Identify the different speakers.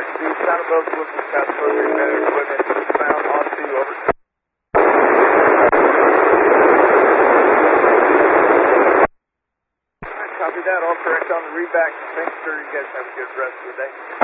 Speaker 1: Steve, sound above Woodland South Coast, equipment found on 2, over. Copy that, all correct on the readback. Thanks, sir. You guys have a good rest of the day.